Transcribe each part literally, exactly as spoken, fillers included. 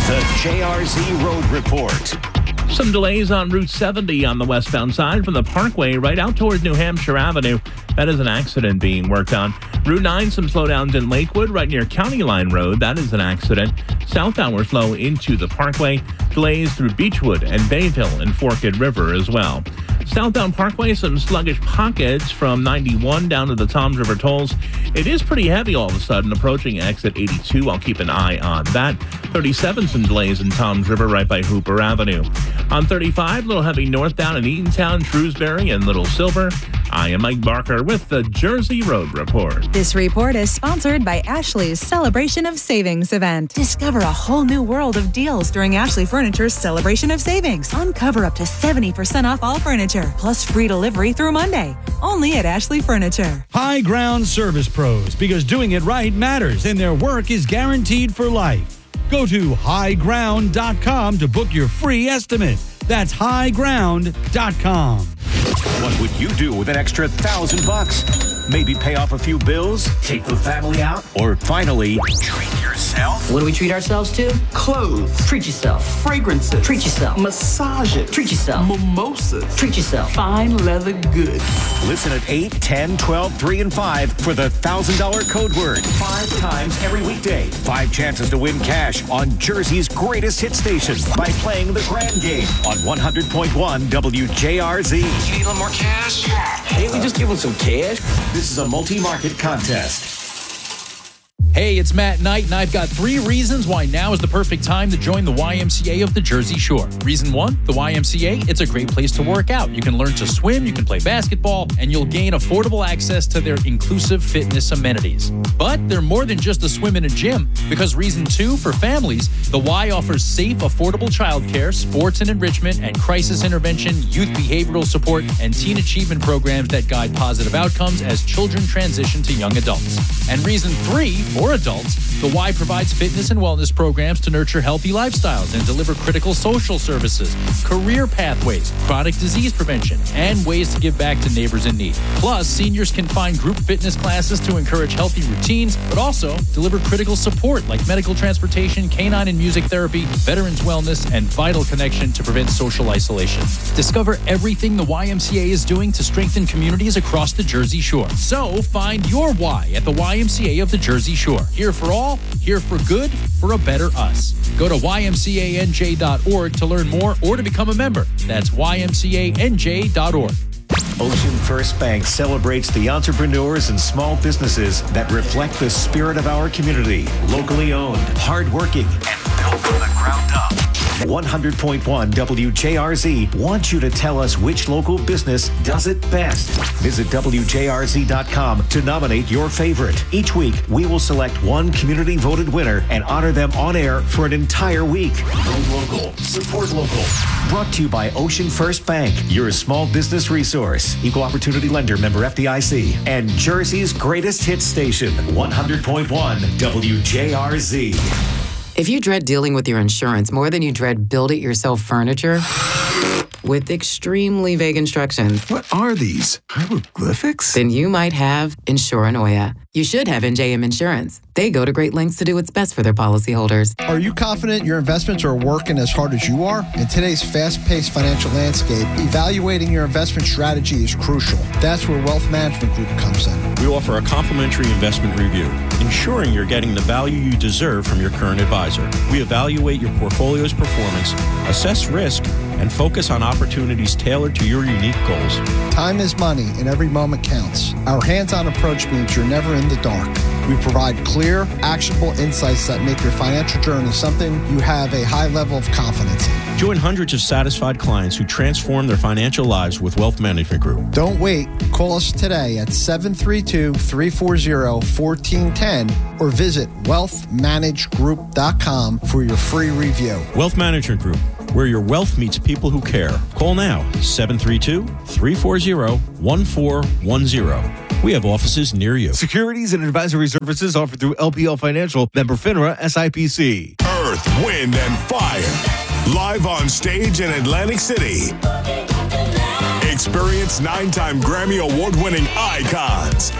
The J R Z Road Report. Some delays on Route seventy on the westbound side from the Parkway right out towards New Hampshire Avenue. That is an accident being worked on. Route nine, some slowdowns in Lakewood right near County Line Road. That is an accident. Southbound flow into the Parkway. Delays through Beechwood and Bayville and Forked River as well. Southbound Parkway, some sluggish pockets from ninety-one down to the Toms River tolls. It is pretty heavy all of a sudden approaching exit eighty-two. I'll keep an eye on that. thirty-seven, some delays in Toms River right by Hooper Avenue. On thirty-five, a little heavy northbound in Eatontown, Shrewsbury, and Little Silver. I am Mike Barker with the Jersey Road Report. This report is sponsored by Ashley's Celebration of Savings event. Discover a whole new world of deals during Ashley Furniture's Celebration of Savings. Uncover up to seventy percent off all furniture, plus free delivery through Monday. Only at Ashley Furniture. High Ground Service Pros, because doing it right matters and their work is guaranteed for life. Go to high ground dot com to book your free estimate. That's high ground dot com. What would you do with an extra thousand bucks? Maybe pay off a few bills, take the family out, or finally treat yourself? What do we treat ourselves to? Clothes. Treat yourself. Fragrances. Treat yourself. Massages. Treat yourself. Mimosas. Treat yourself. Fine leather goods. Listen at eight, ten, twelve, three, and five for the one thousand dollars code word. Five times every weekday. Five chances to win cash on Jersey's greatest hit station by playing the Grand Game on one hundred point one W J R Z. You need a little more cash? Can't we just give them some cash? This is a multi-market contest. Hey, it's Matt Knight, and I've got three reasons why now is the perfect time to join the Y M C A of the Jersey Shore. Reason one, the Y M C A, it's a great place to work out. You can learn to swim, you can play basketball, and you'll gain affordable access to their inclusive fitness amenities. But they're more than just a swim and a gym, because reason two, for families, the Y offers safe, affordable childcare, sports and enrichment, and crisis intervention, youth behavioral support, and teen achievement programs that guide positive outcomes as children transition to young adults. And reason three, for adults, the Y provides fitness and wellness programs to nurture healthy lifestyles and deliver critical social services, career pathways, chronic disease prevention, and ways to give back to neighbors in need. Plus, seniors can find group fitness classes to encourage healthy routines, but also deliver critical support like medical transportation, canine and music therapy, veterans wellness, and vital connection to prevent social isolation. Discover everything the Y M C A is doing to strengthen communities across the Jersey Shore. So, find your Y at the Y M C A of the Jersey Shore. Here for all, here for good, for a better us. Go to Y M C A N J dot org to learn more or to become a member. That's Y M C A N J dot org. Ocean First Bank celebrates the entrepreneurs and small businesses that reflect the spirit of our community. Locally owned, hardworking, and built from the ground up. one hundred point one W J R Z wants you to tell us which local business does it best. Visit W J R Z dot com to nominate your favorite. Each week, we will select one community-voted winner and honor them on air for an entire week. Vote local. Support local. Brought to you by Ocean First Bank, your small business resource. Equal Opportunity Lender, member F D I C. And Jersey's greatest hit station, one hundred point one W J R Z. If you dread dealing with your insurance more than you dread build-it-yourself furniture, with extremely vague instructions. What are these? Hieroglyphics? Then you might have Insuranoia. You should have N J M Insurance. They go to great lengths to do what's best for their policyholders. Are you confident your investments are working as hard as you are? In today's fast-paced financial landscape, evaluating your investment strategy is crucial. That's where Wealth Management Group comes in. We offer a complimentary investment review, ensuring you're getting the value you deserve from your current advisor. We evaluate your portfolio's performance, assess risk, and focus on opportunities tailored to your unique goals. Time is money, and every moment counts. Our hands-on approach means you're never in the dark. We provide clear, actionable insights that make your financial journey something you have a high level of confidence in. Join hundreds of satisfied clients who transform their financial lives with Wealth Management Group. Don't wait. Call us today at seven three two, three four zero, one four one zero or visit wealth manage group dot com for your free review. Wealth Management Group, where your wealth meets people who care. Call now, seven three two, three four zero, one four one zero. We have offices near you. Securities and advisory services offered through L P L Financial, member FINRA, S I P C. Earth, Wind, and Fire. Live on stage in Atlantic City. Experience nine-time Grammy Award-winning icons and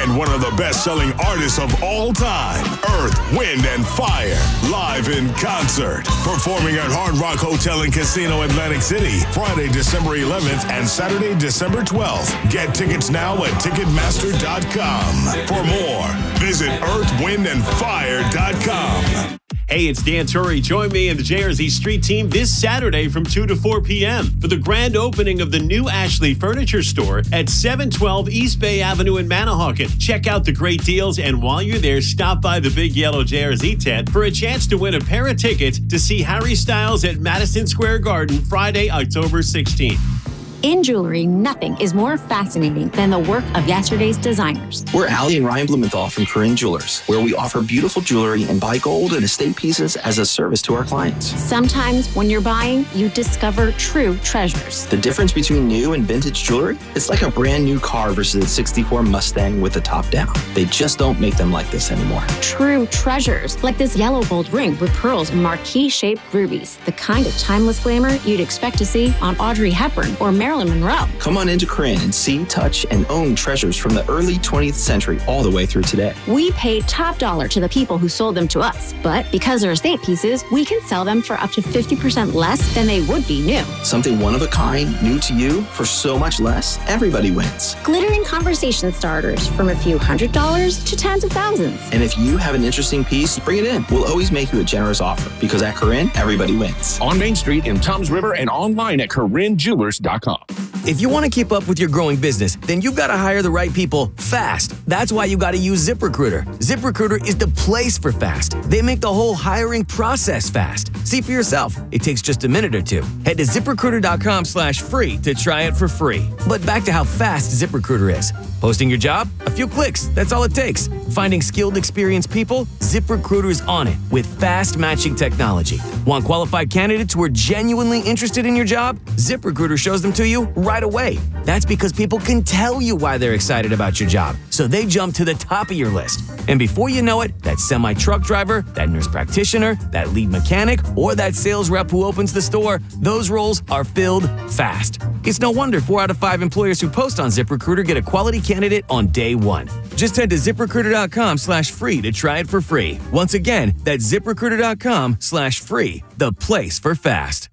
and one of the best-selling artists of all time, Earth, Wind, and Fire, live in concert. Performing at Hard Rock Hotel and Casino Atlantic City, Friday, December eleventh and Saturday, December twelfth. Get tickets now at Ticketmaster dot com. For more, visit earth wind and fire dot com. Hey, it's Dan Torrey. Join me and the J R Z Street Team this Saturday from two to four p.m. for the grand opening of the new Ashley Furniture Store at seven twelve East Bay Avenue in Manahawkin. Check out the great deals, and while you're there, stop by the big yellow J R Z tent for a chance to win a pair of tickets to see Harry Styles at Madison Square Garden Friday, October sixteenth. In jewelry, nothing is more fascinating than the work of yesterday's designers. We're Allie and Ryan Blumenthal from Corinne Jewelers, where we offer beautiful jewelry and buy gold and estate pieces as a service to our clients. Sometimes when you're buying, you discover true treasures. The difference between new and vintage jewelry, it's like a brand new car versus a sixty-four Mustang with the top down. They just don't make them like this anymore. True treasures, like this yellow gold ring with pearls and marquise-shaped rubies. The kind of timeless glamour you'd expect to see on Audrey Hepburn or Marilyn Monroe. Come on into Corinne and see, touch, and own treasures from the early twentieth century all the way through today. We paid top dollar to the people who sold them to us, but because they're estate pieces, we can sell them for up to fifty percent less than they would be new. Something one of a kind, new to you, for so much less, everybody wins. Glittering conversation starters from a few hundred dollars to tens of thousands. And if you have an interesting piece, bring it in. We'll always make you a generous offer, because at Corinne, everybody wins. On Main Street in Toms River and online at Corinne Jewelers dot com. If you want to keep up with your growing business, then you've got to hire the right people fast. That's why you got to use ZipRecruiter. ZipRecruiter is the place for fast. They make the whole hiring process fast. See for yourself. It takes just a minute or two. Head to ZipRecruiter dot com slash free to try it for free. But back to how fast ZipRecruiter is. Posting your job? A few clicks. That's all it takes. Finding skilled, experienced people? ZipRecruiter is on it with fast matching technology. Want qualified candidates who are genuinely interested in your job? ZipRecruiter shows them to you right away. That's because people can tell you why they're excited about your job, so they jump to the top of your list. And before you know it, that semi-truck driver, that nurse practitioner, that lead mechanic, or that sales rep who opens the store, those roles are filled fast. It's no wonder four out of five employers who post on ZipRecruiter get a quality candidate on day one. Just head to ZipRecruiter dot com slash free to try it for free. Once again, that's ZipRecruiter dot com slash free, the place for fast.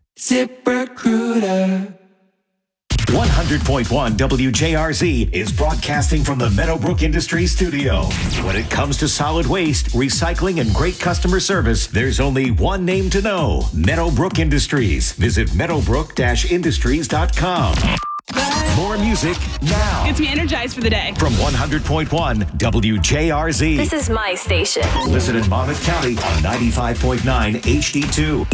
ZipRecruiter. one hundred point one W J R Z is broadcasting from the Meadowbrook Industries studio. When it comes to solid waste, recycling, and great customer service, there's only one name to know: Meadowbrook Industries. Visit meadowbrook dash industries dot com. More music now. Gets me energized for the day. From one hundred point one W J R Z. This is my station. Listen in Monmouth County on ninety-five point nine H D two.